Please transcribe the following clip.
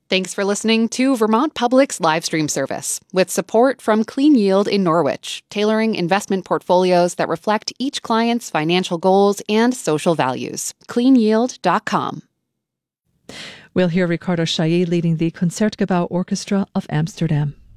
Thanks for listening to Vermont Public's live stream service, with support from Clean Yield in Norwich, tailoring investment portfolios that reflect each client's financial goals and social values. CleanYield.com. We'll hear Ricardo Chailly leading the Concertgebouw Orchestra of Amsterdam.